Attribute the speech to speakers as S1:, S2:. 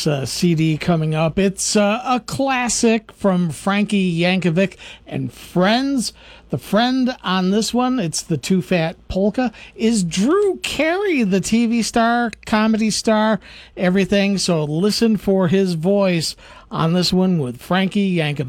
S1: CD coming up. It's a classic from Frankie Yankovic and Friends. The friend on this one, it's the Too Fat Polka, is Drew Carey, the TV star, comedy star, everything. So listen for his voice on this one with Frankie Yankovic.